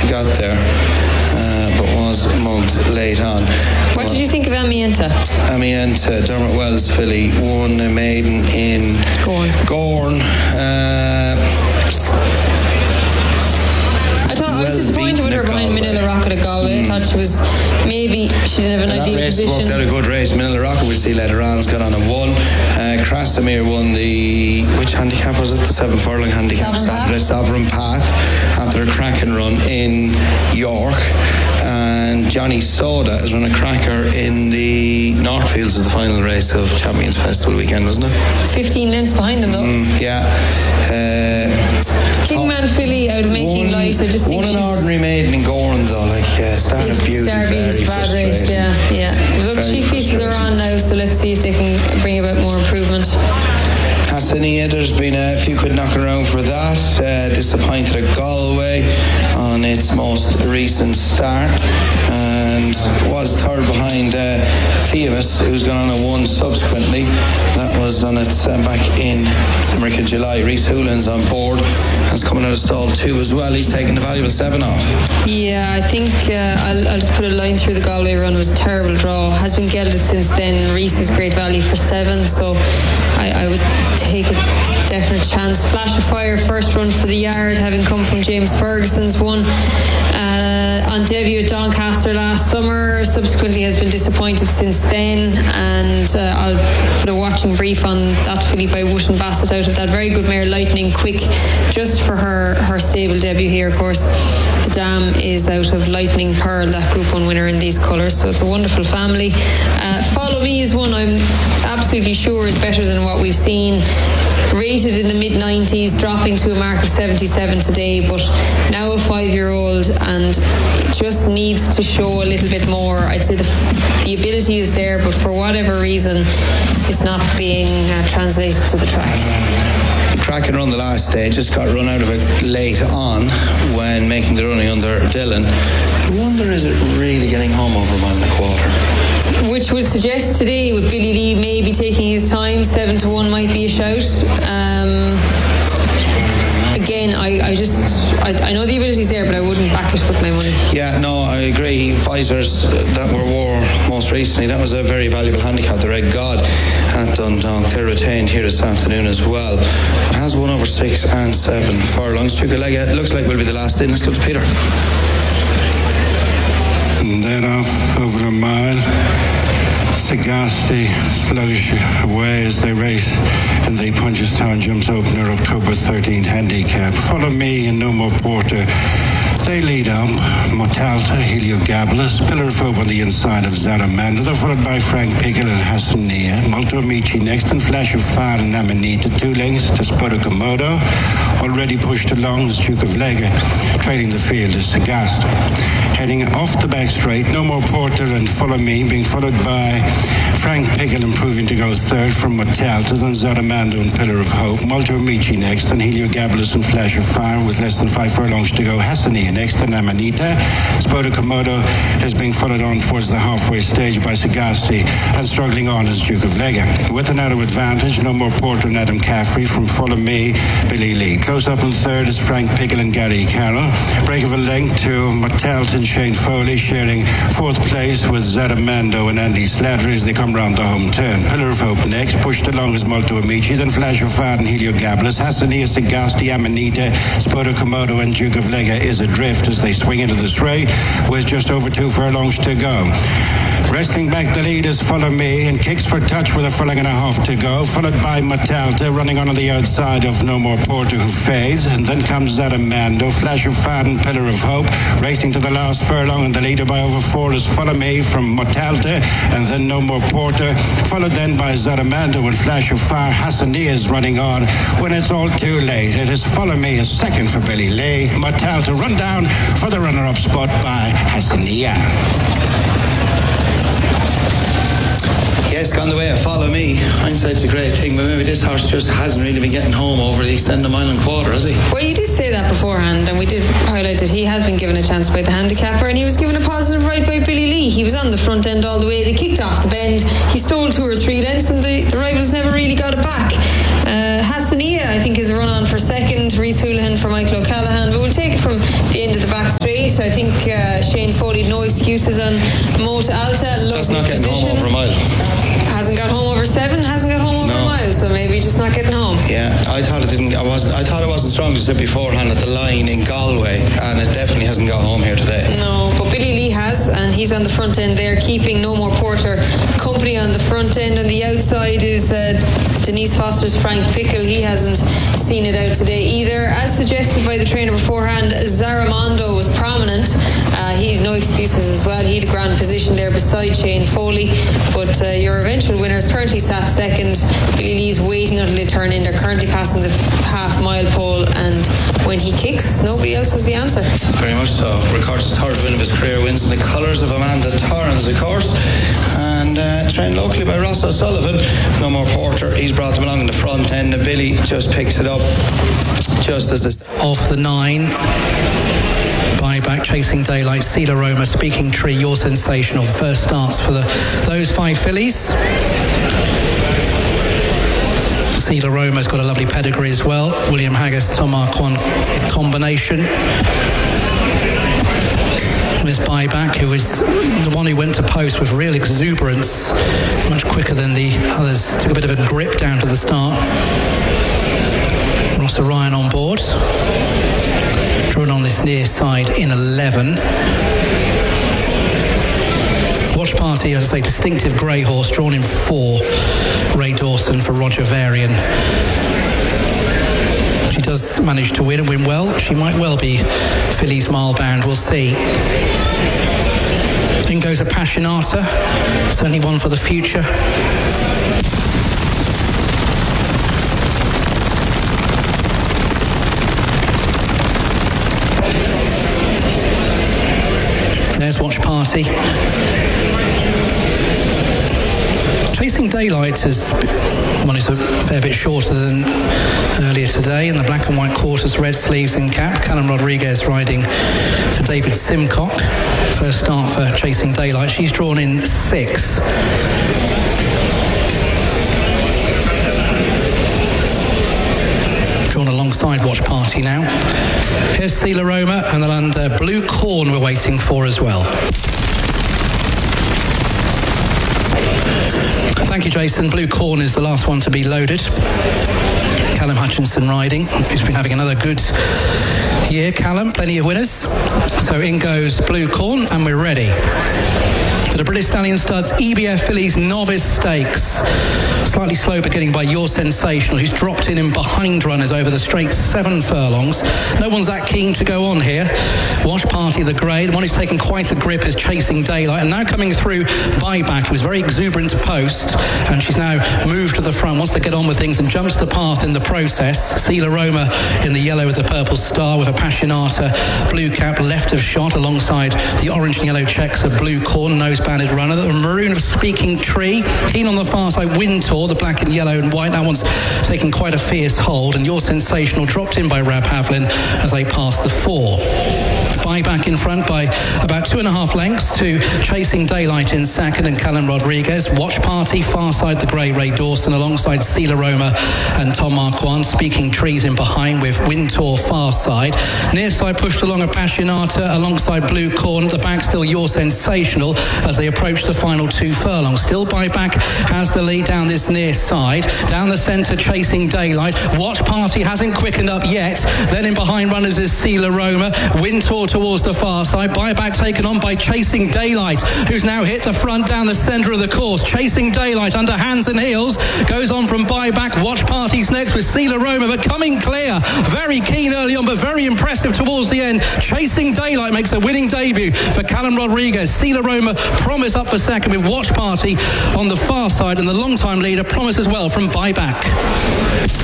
got there, but was mugged late on. What did you think of Amienta? Amienta, Dermot Wells filly, won a maiden in Gorn. I was disappointed with her behind Manila Rocket at Galway. I thought she didn't have an ideal position. Worked out a good race. Manila Rocket, we'll see later on, has got on and won. Krasimir won which handicap was it? The 7 furlong handicap Saturday, Sovereign Path, after a cracking run in York. And Johnny Soda has run a cracker in the Northfields of the final race of Champions Festival weekend, wasn't it? 15 lengths behind them though. Yeah. Kingman filly out of Making Light. I just think she's... Won an ordinary maiden in Gorn though, Star of Beauty. Star of Beauty's a bad race, yeah. Look, cheap pieces are on now, so let's see if they can bring about more improvement. Hassania, there's been a few quid knocking around for that. Disappointed at Galway on its most recent start, and was third behind Themis, who's gone on a 1 subsequently. That was on its back in Limerick in July. Rhys Hoolan's on board and is coming out of stall 2 as well. He's taking the valuable 7 off. Yeah, I think I'll just put a line through the Galway run. It was a terrible draw. Has been gelded since then. Rhys is great value for 7, so I would take a definite chance. Flash of Fire, first run for the yard, having come from James Ferguson's one on debut at Doncaster last summer. Subsequently has been disappointed since then, and I'll put a watching brief on that filly by Wooten Bassett out of that very good mare Lightning Quick, just for her stable debut here. Of course, the dam is out of Lightning Pearl, that Group 1 winner in these colours, so it's a wonderful family. Follow Me is one I'm absolutely sure is better than what we've seen. Rated in the mid-90s, dropping to a mark of 77 today, but now a 5-year-old and just needs to show a little bit more. I'd say the ability is there, but for whatever reason it's not being translated to the track. Cracking run the last stage, just got run out of it late on when making the running under Dillon. I wonder, is it really getting home over a mile and a quarter? Which would suggest today, with Billy Lee maybe taking his time, 7-1 might be a shout. Again, I know the ability's there, but I wouldn't back it with my money. Yeah, no, I agree. Pfizer's that wore most recently, that was a very valuable handicap, the Red God at Dundalk. They're retained here this afternoon as well. It has won over 6 and 7 furlongs. Chukalega looks like will be the last in. Let's go to Peter. And then off over a mile. Sagasti sluggish away as they race, and the Punchestown Jumps Opener October 13th handicap. Follow Me and No More Porter. They lead up. Motalta, Heliogabalus, Pillar of Hope on the inside of Zaramanda. They're followed by Frank Pickle and Hassania. Molto Amici next, and Flash of Fire and Amanita. 2 lengths to Spoda Komodo. Already pushed along is Duke of Lega. Trading the field is Sagasta. Heading off the back straight, No More Porter and Follow Me, being followed by Frank Pickle improving to go third from Motalta, then Zaramanda and Pillar of Hope. Molto Amici next, and Heliogabalus and Flash of Fire with less than 5 furlongs to go. Hassania next, and Amanita. Spoda Komodo is being followed on towards the halfway stage by Sagasti, and struggling on is Duke of Lega. With an narrow advantage, No More Porter and Adam Caffrey from Follow Me, Billy Lee. Close up in third is Frank Pickle and Gary Carroll. Break of a length to Motalta and Shane Foley, sharing 4th place with Zaramando and Andy Slattery as they come round the home turn. Pillar of Hope next, pushed along is Molto Amici, then Flash of Fire and Heliogabalus. Hassania, Sagasti, Amanita, Spoda Komodo and Duke of Lega is adrift as they swing into the straight with just over 2 furlongs to go. Wrestling back the lead is Follow Me and kicks for touch with a furlong and a half to go, followed by Motalta running on the outside of No More Porter who fades, and then comes Zaramando, Flash of Fire and Pillar of Hope racing to the last furlong, and the leader by over 4 is Follow Me from Motalta, and then No More Porter, followed then by Zaramando and Flash of Fire. Hassania is running on when it's all too late. It is Follow Me is second for Billy Lee. Motalta run down for the runner-up spot by Hassania. Yes, gone the way of Follow Me. Hindsight's a great thing, but maybe this horse just hasn't really been getting home over the extended mile and quarter, has he? Well, you did say that beforehand, and we did highlight that he has been given a chance by the handicapper, and he was given a positive right by Billy Lee. He was on the front end all the way. They kicked off the bend. He stole 2 or 3 lengths, and the rivals never really got it back. Hassania, I think, is a run-on for second. Rhys Houlihan for Michael O'Callaghan, but we'll take it from the end of the back straight. I think Shane Foley, no excuses on Mota Alta. That's not getting position. home over a mile. Hasn't got home over 7, hasn't got home over a mile, so maybe just not getting home. Yeah, I thought it wasn't strong, as I said beforehand, at the line in Galway, and it definitely hasn't got home here today. No, but Billy Lee has, and he's on the front end there, keeping No More Porter company on the front end. On the outside is Denise Foster's Frank Pickle. He hasn't seen it out today either. As suggested by the trainer beforehand, Zaramondo was prominent. He had no excuses as well. He had a grand position there beside Shane Foley, but your eventual winner is currently sat second. Billy Lee's waiting until they turn in. They're currently passing the half-mile pole, and when he kicks, nobody else has the answer. Very much so. Records his third win of his career, wins in the colours of Amanda Torrens, of course, and trained locally by Ross O'Sullivan. No More Porter, he's brought them along in the front end, and Billy just picks it up just as it's off the 9. Buyback, Chasing Daylight, Cedar Roma, Speaking Tree, You're Sensational. First starts for those 5 fillies. Cedar Roma's got a lovely pedigree as well. William Haggis, Tom Marquand combination. This Buyback, who is the one who went to post with real exuberance, much quicker than the others. Took a bit of a grip down to the start. Ross Orion on board. Drawn on this near side in 11. Watch Party, as I say, distinctive grey horse, drawn in 4. Ray Dawson for Roger Varian. She does manage to win and win well. She might well be fillies mile bound, we'll see. In goes Appassionata, certainly one for the future. There's Watch Party. Chasing Daylight is one who's a fair bit shorter than earlier today in the black and white quarters, red sleeves and cap. Callum Rodriguez riding for David Simcock. First start for Chasing Daylight. She's drawn in 6. Drawn alongside Watch Party now. Here's Cedar Roma, and the land Blue Corn we're waiting for as well. Thank you, Jason. Blue Corn is the last one to be loaded. Callum Hutchinson riding. He's been having another good year, Callum. Plenty of winners. So in goes Blue Corn, and we're ready. For the British Stallion Studs EBF Fillies Novice Stakes. Slightly slow beginning by You're Sensational, who's dropped in behind runners over the straight 7 furlongs. No one's that keen to go on here. Watch Party, the grey. The one who's taken quite a grip is Chasing Daylight. And now coming through Buyback, who was very exuberant to post. And she's now moved to the front, wants to get on with things and jumps the path in the process. Cedar Roma in the yellow with the purple star with Appassionata, blue cap, left of shot alongside the orange and yellow checks of Blue Corn, nose banded runner. The maroon of Speaking Tree. Keen on the far side, Wintour, the black and yellow and white. That one's taken quite a fierce hold, and You're Sensational dropped in by Rab Havlin as they pass the 4. Buyback in front by about 2.5 lengths to Chasing Daylight in second and Callum Rodriguez. Watch Party, far side the grey Ray Dawson alongside Cedar Roma and Tom Marquand. Speaking Trees in behind with Wintour far side. Near side pushed along Appassionata alongside Blue Corn. At the back still You're Sensational as they approach the final 2 furlongs. Still Buyback has the lead down this near side. Down the centre Chasing Daylight. Watch Party hasn't quickened up yet. Then in behind runners is Cedar Roma. Wintour towards the far side. Buyback taken on by Chasing Daylight, who's now hit the front down the centre of the course. Chasing Daylight under hands and heels. Goes on from Buyback. Watch Party's next with Cedar Roma, but coming clear. Very keen early on, but very impressive towards the end. Chasing Daylight makes a winning debut for Callum Rodriguez. Cedar Roma promise up for second with Watch Party on the far side, and the long-time leader Promise as well from Buyback.